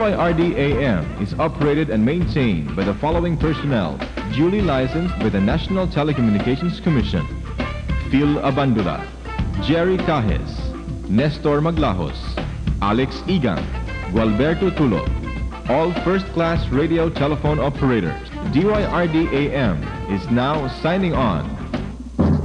DYRD-AM is operated and maintained by the following personnel, duly licensed by the National Telecommunications Commission: Phil Abandula, Jerry Cajes, Nestor Maglajos, Alex Igan, Gualberto Tulo, all first-class radio telephone operators. DYRD-AM is now signing on.